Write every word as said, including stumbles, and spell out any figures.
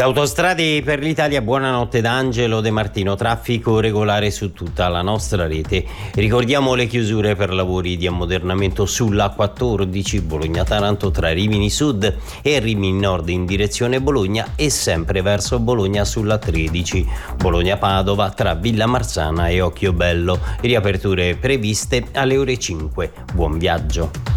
Da Autostrade per l'Italia, buonanotte da Angelo De Martino. Traffico regolare su tutta la nostra rete. Ricordiamo le chiusure per lavori di ammodernamento sulla quattordici Bologna-Taranto tra Rimini Sud e Rimini Nord in direzione Bologna e sempre verso Bologna sulla tredici Bologna-Padova tra Villa Marzana e Occhiobello. Riaperture previste alle ore cinque. Buon viaggio.